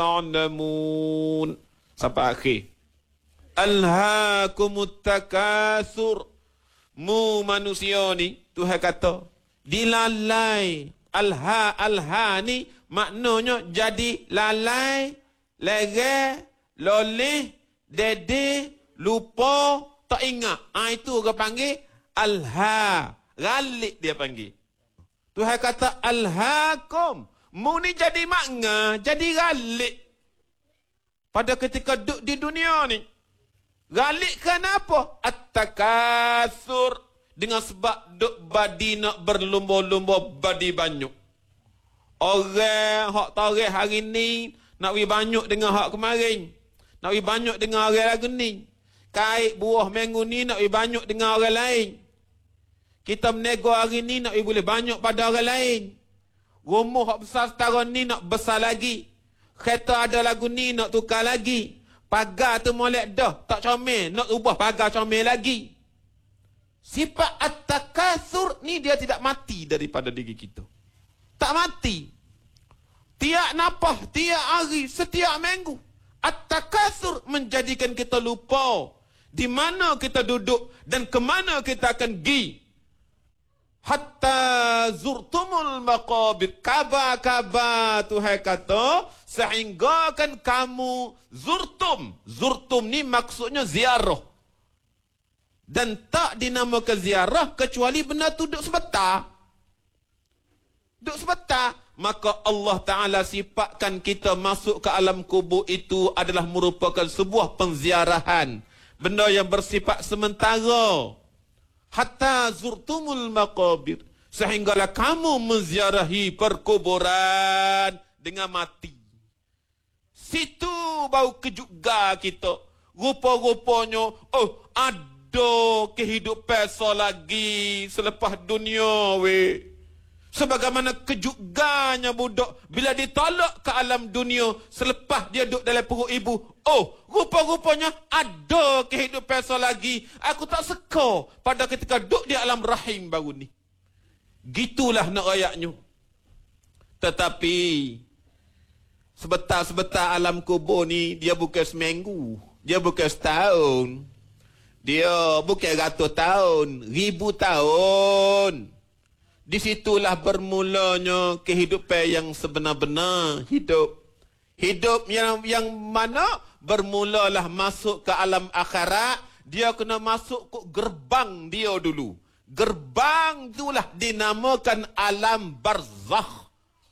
ta'lamun. Sampai akhir. Alhaakumut takatsur. Mu manusia ni, Tuhan kata, dilalai. Alha ni maknanya jadi lalai, lereh, loleh, dede, lupa, tak ingat. Itu orang panggil alha. Galik dia panggil. Tuhan kata alhaakum. Mu ni jadi makna, jadi galik. Pada ketika duduk di dunia ni. Galik kenapa? At-takatsur. Dengan sebab duk badi nak berlumba-lumba badi banyak. Orang hak tarikh hari ni nak wi banyak dengan hak kemarin. Nak wi banyak dengan orang lagu ni. Kait buah minggu ni nak wi banyak dengan orang lain. Kita menego hari ni nak wi boleh banyak pada orang lain. Rumah hak besar setara ni nak besar lagi. Kereta ada lagu ni nak tukar lagi. Pagar tu molek dah tak comel, nak ubah pagar comel lagi. Sifat at-takatsur ni dia tidak mati daripada diri kita. Tak mati. Tiap napah, tiap hari, setiap minggu. At-takatsur menjadikan kita lupa di mana kita duduk dan ke mana kita akan pergi. Hatta zurtumul maqabir. Kabar-kabar Tuhan kata, sehingga kan kamu zurtum. Zurtum ni maksudnya ziarah. Dan tak dinamakan ziarah kecuali benda tu duduk sebentar. Duduk sebentar. Maka Allah Ta'ala sifatkan kita masuk ke alam kubur itu adalah merupakan sebuah penziarahan. Benda yang bersifat sementara. Hatta zurtumul maqabir. Sehinggalah kamu menziarahi perkuburan dengan mati. Situ bau kejuga kita. Rupa-rupanya, ada kehidupan lagi selepas dunia weh. Sebagaimana kejuganya budak bila ditolak ke alam dunia selepas dia duduk dalam perut ibu. Rupa-rupanya ada kehidupan lagi. Aku tak seka pada ketika duduk di alam rahim baru ni. Gitulah nak ayatnya. Tetapi sebentar-sebentar alam kubur ni dia bukan seminggu, dia bukan setahun. Dia bukan ratus tahun, 1000 tahun. Disitulah bermulanya kehidupan yang sebenar-benar hidup. Hidup yang mana bermulalah masuk ke alam akhirat. Dia kena masuk ke gerbang dia dulu. Gerbang itulah dinamakan alam barzakh.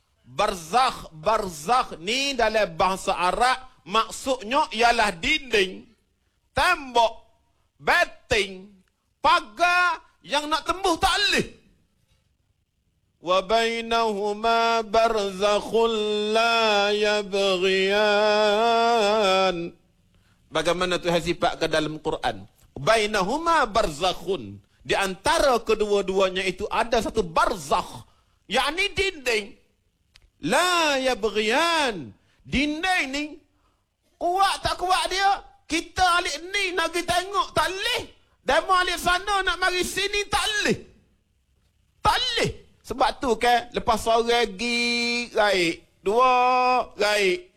Barzakh ni dalam bahasa Arab maksudnya ialah dinding, tembok, beting, pagar yang nak tembus tak boleh. Wa bainahuma barzakhun la yabghiyan. Bagaimana Tuhan sifatkan dalam Quran? Bainahuma barzakhun. Di antara kedua-duanya itu ada satu barzakh, yakni dinding. La yabghiyan. Dinding ni kuat tak kuat dia? Kita alik ni nak pergi tengok tak boleh. Demo alik sana nak mari sini tak boleh. Tak boleh. Sebab tu kan lepas seorang pergi gaib, dua gaib,